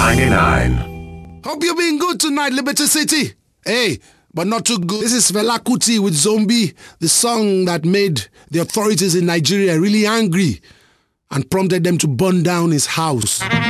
99. Hope you're being good tonight, Liberty City. Hey, but not too good. This is Fela Kuti with Zombie, the song that made the authorities in Nigeria really angry and prompted them to burn down his house.